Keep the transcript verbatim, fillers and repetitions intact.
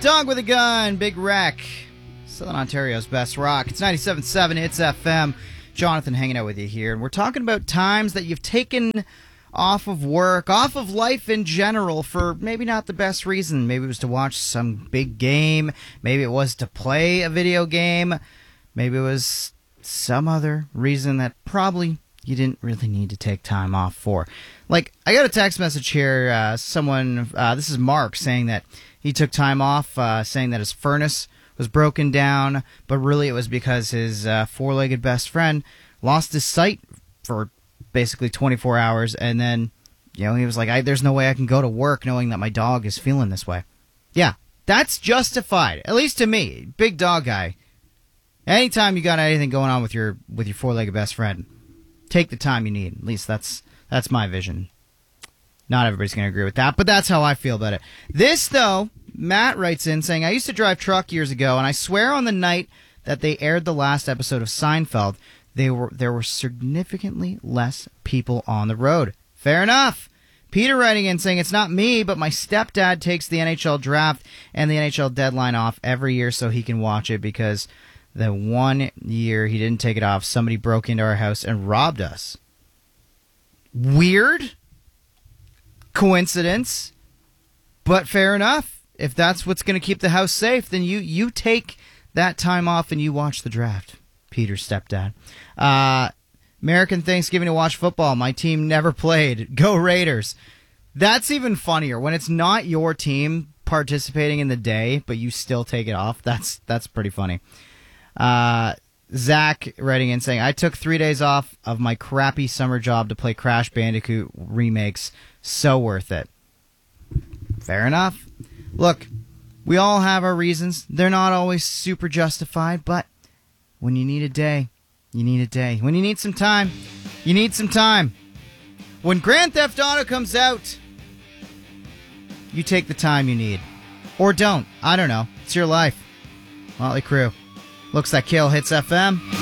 Dog with a Gun, Big Wreck, Southern Ontario's best rock. It's ninety-seven point seven, it's F M. Jonathan hanging out with you here, and we're talking about times that you've taken off of work, off of life in general, for maybe not the best reason. Maybe it was to watch some big game, maybe it was to play a video game, maybe it was some other reason that probably you didn't really need to take time off for. Like, I got a text message here, uh, someone, uh, this is Mark, saying that he took time off, uh, saying that his furnace was broken down, but really it was because his uh, four-legged best friend lost his sight for basically twenty-four hours, and then, you know, he was like, I, there's no way I can go to work knowing that my dog is feeling this way. Yeah, that's justified, at least to me, big dog guy. Anytime you got anything going on with your with your four-legged best friend, take the time you need. At least that's that's my vision. Not everybody's going to agree with that, but that's how I feel about it. This, though, Matt writes in saying, I used to drive truck years ago, and I swear on the night that they aired the last episode of Seinfeld, they were there were significantly less people on the road. Fair enough. Peter writing in saying, it's not me, but my stepdad takes the N H L draft and the N H L deadline off every year so he can watch it, because the one year he didn't take it off, somebody broke into our house and robbed us. Weird coincidence, but fair enough. If that's what's going to keep the house safe, then you, you take that time off and you watch the draft. Peter's stepdad. Uh, American Thanksgiving to watch football. My team never played. Go Raiders. That's even funnier. When it's not your team participating in the day, but you still take it off, that's that's pretty funny. Uh, Zach writing in saying, I took three days off of my crappy summer job to play Crash Bandicoot remakes. So worth it. Fair enough. Look, we all have our reasons. They're not always super justified, but when you need a day, you need a day. When you need some time, you need some time. When Grand Theft Auto comes out, you take the time you need. Or don't. I don't know. It's your life. Motley Crue. Looks Like Kill hits F M.